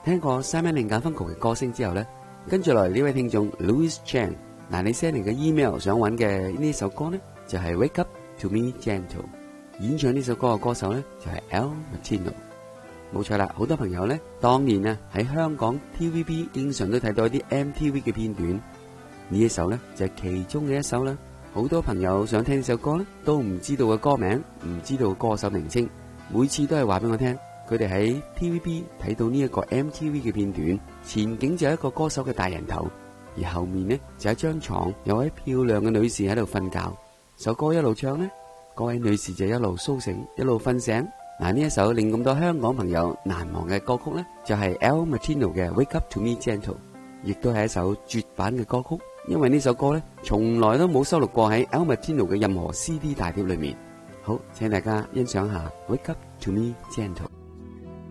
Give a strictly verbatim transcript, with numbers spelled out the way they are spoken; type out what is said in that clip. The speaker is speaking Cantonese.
聽過 Simon and Garfunkel 嘅歌聲之後呢，跟住來呢位聽眾 Louis Chan， 嗱你 send 嚟嘅 email 想揾嘅呢首歌呢，就係、是、Wake Up To Me Gentle， 演唱呢首歌嘅歌手呢，就係、是、Al Martino。冇錯啦，好多朋友呢，當年啊喺香港 T V B 經常都睇到一啲 M T V 嘅片段，呢一首呢，就係、是、其中嘅一首啦。好多朋友想聽呢首歌呢，都唔知道嘅歌名，唔知道歌手名稱，每次都係話俾我聽，佢哋喺 T V B 睇到呢一個 M T V 嘅片段，前景就係一個歌手嘅大人頭，而後面呢，就係一張床，有位漂亮嘅女士喺度瞓覺。首歌一路唱呢，嗰位女士就一路蘇醒，一路瞓醒。嗱，呢一首令咁多香港朋友難忘嘅歌曲呢，就係 Al Martino 嘅 Wake Up To Me Gentle， 亦都係一首絕版嘅歌曲，因為呢首歌呢，從來都冇收錄過喺 Al Martino 嘅任何 C D 大碟裏面。好，請大家欣賞下 Wake Up To Me Gentle。